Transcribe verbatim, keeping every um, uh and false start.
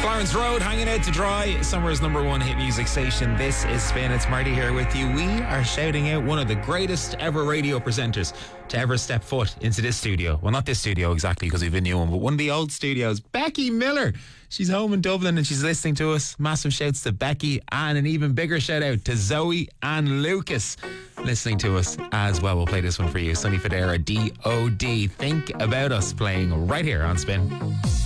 Clarence Road, hanging out to dry. Summer's number one hit music station. This is Spin. It's Marty here with you. We are shouting out one of the greatest ever radio presenters to ever step foot into this studio. Well, not this studio exactly, because we've a new one, but one of the old studios. Becky Miller. She's home in Dublin and she's listening to us. Massive shouts to Becky, and an even bigger shout out to Zoe and Lucas listening to us as well. We'll play this one for you. Sonny Fodera, D O D. Think About Us, playing right here on Spin.